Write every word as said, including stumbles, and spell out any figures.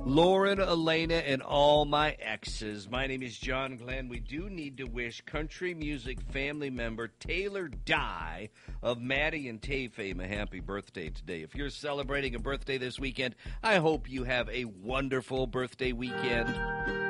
Lauren, Elena, and all my exes. My name is John Glenn. We do need to wish country music family member Taylor Dye of Maddie and Tay fame a happy birthday today. If you're celebrating a birthday this weekend, I hope you have a wonderful birthday weekend.